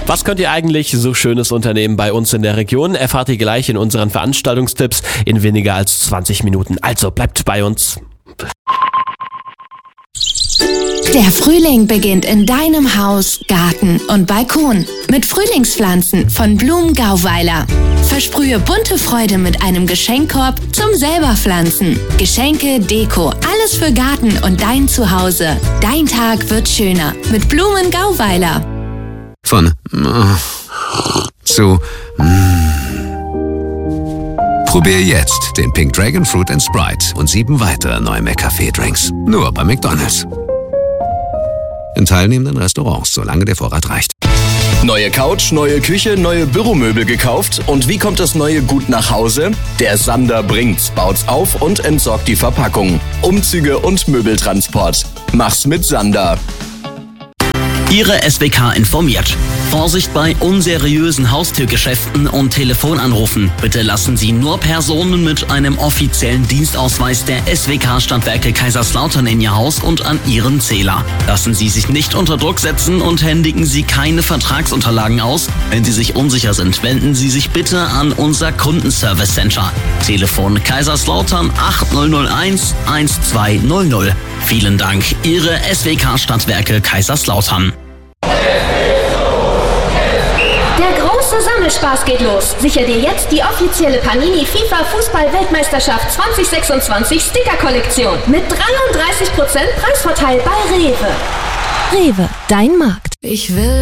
Was könnt ihr eigentlich so Schönes unternehmen bei uns in der Region? Erfahrt ihr gleich in unseren Veranstaltungstipps in weniger als 20 Minuten. Also bleibt bei uns. Der Frühling beginnt in deinem Haus, Garten und Balkon mit Frühlingspflanzen von Blumen Gauweiler. Versprühe bunte Freude mit einem Geschenkkorb zum selberpflanzen. Geschenke, Deko, alles für Garten und dein Zuhause. Dein Tag wird schöner mit Blumen Gauweiler. Von zu Probier jetzt den Pink Dragon Fruit & Sprite und 7 weitere neue McCafé-Drinks. Nur bei McDonald's. In teilnehmenden Restaurants, solange der Vorrat reicht. Neue Couch, neue Küche, neue Büromöbel gekauft. Und wie kommt das neue Gut nach Hause? Der Sander bringt's, baut's auf und entsorgt die Verpackung. Umzüge und Möbeltransport. Mach's mit Sander. Ihre SWK informiert. Vorsicht bei unseriösen Haustürgeschäften und Telefonanrufen. Bitte lassen Sie nur Personen mit einem offiziellen Dienstausweis der SWK Stadtwerke Kaiserslautern in Ihr Haus und an Ihren Zähler. Lassen Sie sich nicht unter Druck setzen und händigen Sie keine Vertragsunterlagen aus. Wenn Sie sich unsicher sind, wenden Sie sich bitte an unser Kundenservice Center. Telefon Kaiserslautern 8001 1200. Vielen Dank, Ihre SWK Stadtwerke Kaiserslautern. Der große Sammelspaß geht los. Sicher dir jetzt die offizielle Panini FIFA Fußball-Weltmeisterschaft 2026 Sticker-Kollektion mit 33% Preisvorteil bei Rewe. Rewe, dein Markt. Ich will